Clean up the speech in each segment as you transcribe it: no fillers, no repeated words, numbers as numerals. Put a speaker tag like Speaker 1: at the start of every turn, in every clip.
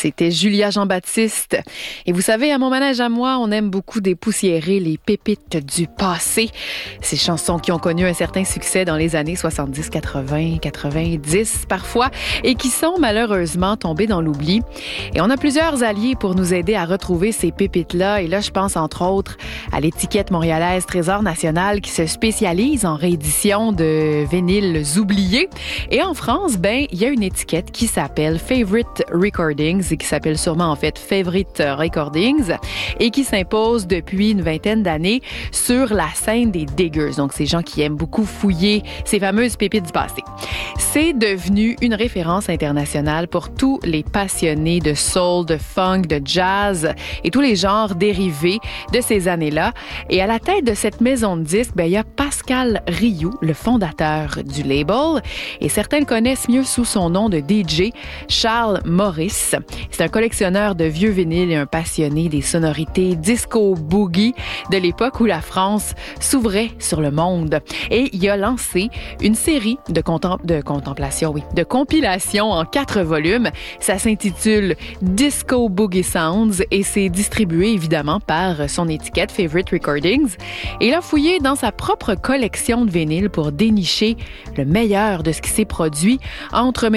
Speaker 1: C'était Julia Jean-Baptiste. Et vous savez, à mon manège à moi, on aime beaucoup dépoussiérer les pépites du passé. Ces chansons qui ont connu un certain succès dans les années 70, 80, 90 parfois, et qui sont malheureusement tombées dans l'oubli. Et on a plusieurs alliés pour nous aider à retrouver ces pépites-là. Et là, je pense entre autres à l'étiquette montréalaise Trésor National qui se spécialise en réédition de vinyles oubliés. Et en France, il y a une étiquette qui s'appelle Favorite Recordings et qui s'appelle sûrement en fait Favorite Recordings et qui s'impose depuis une vingtaine d'années sur la scène des diggers. Donc, ces gens qui aiment beaucoup fouiller ces fameuses pépites du passé. C'est devenu une référence internationale pour tous les passionnés de soul, de funk, de jazz et tous les genres dérivés de ces années-là. Et à la tête de cette maison de disques, il y a Pascal Rioux, le fondateur du label. Et certains le connaissent mieux sous son nom de DJ, Charles Maurice. C'est un collectionneur de vieux vinyles et un passionné des sonorités disco-boogie de l'époque où la France s'ouvrait sur le monde. Et il a lancé une série de compilations en 4 volumes. Ça s'intitule Disco Boogie Sounds et c'est distribué évidemment par son étiquette Favorite Recordings. Et il a fouillé dans sa propre collection de vinyles pour dénicher le meilleur de ce qui s'est produit entre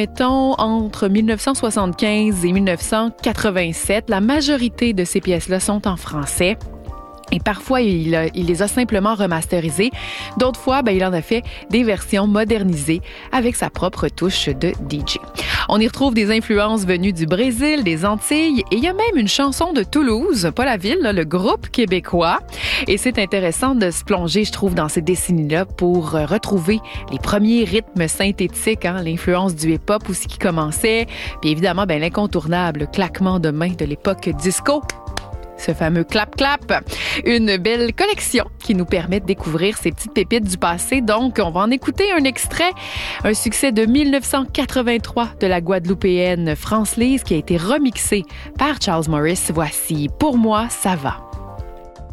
Speaker 1: 1975 et 1987. La majorité de ces pièces-là sont en français. Et parfois, il les a simplement remasterisées. D'autres fois, il en a fait des versions modernisées avec sa propre touche de DJ. On y retrouve des influences venues du Brésil, des Antilles, et il y a même une chanson de Toulouse, pas la ville, le groupe québécois. Et c'est intéressant de se plonger, je trouve, dans ces décennies-là pour retrouver les premiers rythmes synthétiques, l'influence du hip-hop aussi qui commençait, puis évidemment, l'incontournable claquement de main de l'époque disco. Ce fameux clap-clap. Une belle collection qui nous permet de découvrir ces petites pépites du passé. Donc, on va en écouter un extrait. Un succès de 1983 de la Guadeloupéenne France Lise qui a été remixé par Charles Morris. Voici « Pour moi, ça va ».